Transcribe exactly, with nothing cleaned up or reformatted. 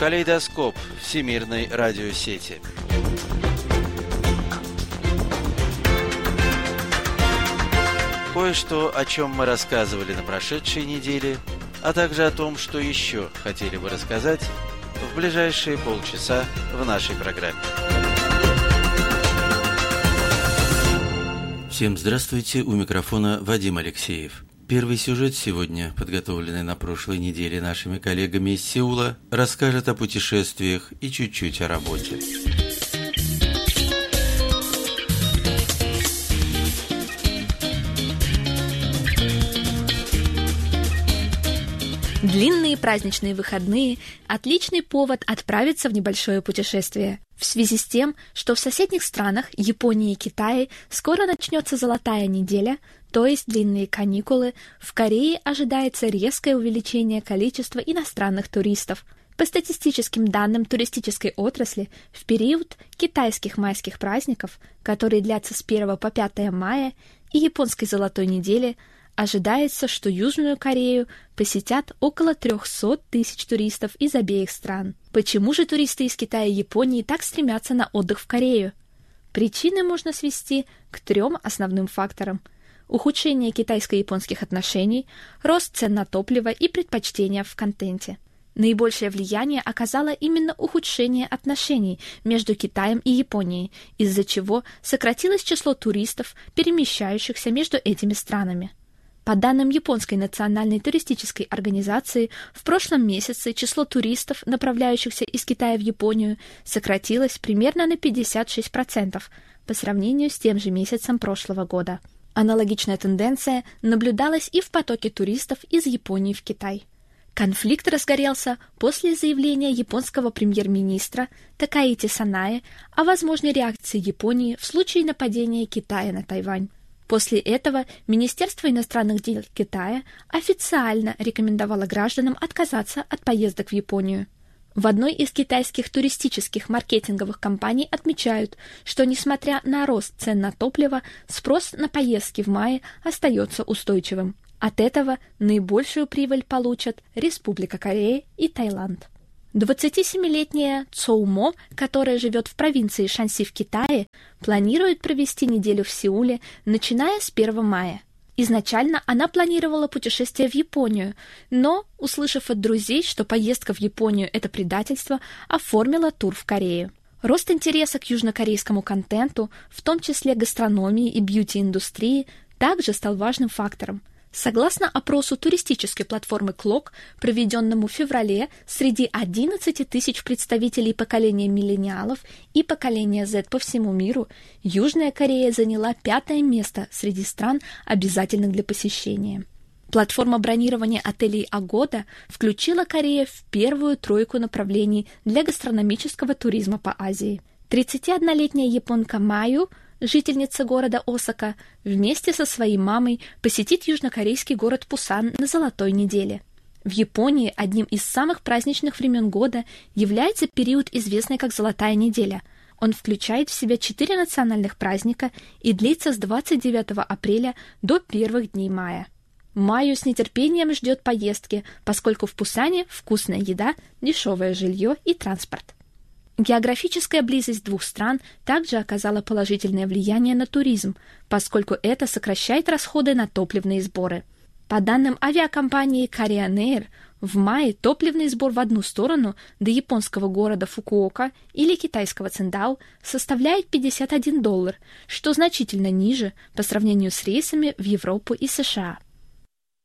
Калейдоскоп всемирной радиосети. Кое-что, о чем мы рассказывали на прошедшей неделе, а также о том, что еще хотели бы рассказать в ближайшие полчаса в нашей программе. Всем здравствуйте, у микрофона Вадим Алексеев. Первый сюжет сегодня, подготовленный на прошлой неделе нашими коллегами из Сеула, расскажет о путешествиях и чуть-чуть о работе. Длинные праздничные выходные – отличный повод отправиться в небольшое путешествие. В связи с тем, что в соседних странах Японии и Китае скоро начнется золотая неделя, то есть длинные каникулы, в Корее ожидается резкое увеличение количества иностранных туристов. По статистическим данным туристической отрасли, в период китайских майских праздников, которые длятся с первого по пятое мая, и японской золотой недели, ожидается, что Южную Корею посетят около триста тысяч туристов из обеих стран. Почему же туристы из Китая и Японии так стремятся на отдых в Корею? Причины можно свести к трем основным факторам: ухудшение китайско-японских отношений, рост цен на топливо и предпочтения в контенте. Наибольшее влияние оказало именно ухудшение отношений между Китаем и Японией, из-за чего сократилось число туристов, перемещающихся между этими странами. По данным Японской национальной туристической организации, в прошлом месяце число туристов, направляющихся из Китая в Японию, сократилось примерно на пятьдесят шесть процентов по сравнению с тем же месяцем прошлого года. Аналогичная тенденция наблюдалась и в потоке туристов из Японии в Китай. Конфликт разгорелся после заявления японского премьер-министра Такаити Санае о возможной реакции Японии в случае нападения Китая на Тайвань. После этого Министерство иностранных дел Китая официально рекомендовало гражданам отказаться от поездок в Японию. В одной из китайских туристических маркетинговых компаний отмечают, что, несмотря на рост цен на топливо, спрос на поездки в мае остается устойчивым. От этого наибольшую прибыль получат Республика Корея и Таиланд. двадцатисемилетняя Цоу Мо, которая живет в провинции Шанси в Китае, планирует провести неделю в Сеуле, начиная с первого мая. Изначально она планировала путешествие в Японию, но, услышав от друзей, что поездка в Японию – это предательство, оформила тур в Корею. Рост интереса к южнокорейскому контенту, в том числе гастрономии и бьюти-индустрии, также стал важным фактором. Согласно опросу туристической платформы Клок, проведенному в феврале среди одиннадцати тысяч представителей поколения миллениалов и поколения Z по всему миру, Южная Корея заняла пятое место среди стран, обязательных для посещения. Платформа бронирования отелей Agoda включила Корею в первую тройку направлений для гастрономического туризма по Азии. тридцатиоднолетняя японка Маю, жительница города Осака, вместе со своей мамой посетит южнокорейский город Пусан на золотой неделе. В Японии одним из самых праздничных времен года является период, известный как «Золотая неделя». Он включает в себя четыре национальных праздника и длится с двадцать девятого апреля до первых дней мая. Маю с нетерпением ждет поездки, поскольку в Пусане вкусная еда, дешевое жилье и транспорт. Географическая близость двух стран также оказала положительное влияние на туризм, поскольку это сокращает расходы на топливные сборы. По данным авиакомпании Korean Air, в мае топливный сбор в одну сторону до японского города Фукуока или китайского Циндао составляет пятьдесят один доллар, что значительно ниже по сравнению с рейсами в Европу и США.